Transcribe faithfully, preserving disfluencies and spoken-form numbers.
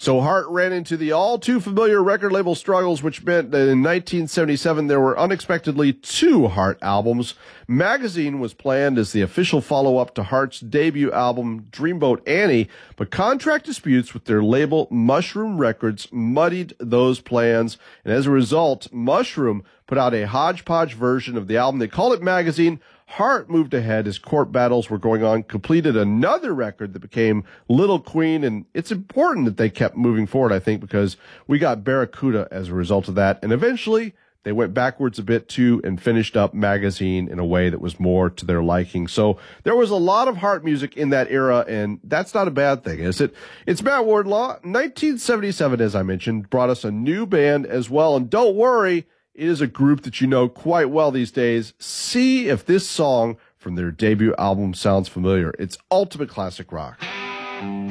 So Heart ran into the all-too-familiar record label struggles, which meant that in nineteen seventy-seven there were unexpectedly two Heart albums. Magazine was planned as the official follow-up to Heart's debut album, Dreamboat Annie, but contract disputes with their label, Mushroom Records, muddied those plans, and as a result, Mushroom put out a hodgepodge version of the album. They called it Magazine. Heart moved ahead as court battles were going on, completed another record that became Little Queen, and it's important that they kept moving forward, I think, because we got Barracuda as a result of that, and eventually they went backwards a bit too and finished up Magazine in a way that was more to their liking. So there was a lot of Heart music in that era, and that's not a bad thing, is it? It's Matt Wardlaw. nineteen seventy-seven, as I mentioned, brought us a new band as well, and don't worry, it is a group that you know quite well these days. See if this song from their debut album sounds familiar. It's ultimate classic rock.